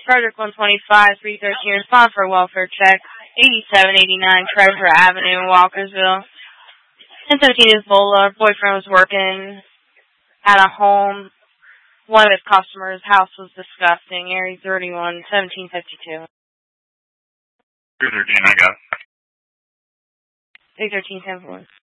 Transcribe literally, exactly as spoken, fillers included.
Frederick one twenty-five, three thirteen, respond for a welfare check, eighty-seven eighty-nine Treasure Avenue, Walkersville. ten seventeen is Bola. Her boyfriend was working at a home. One of his customers' house was disgusting. Area thirty-one, seventeen fifty-two. three thirteen, I got. three thirteen, ten four.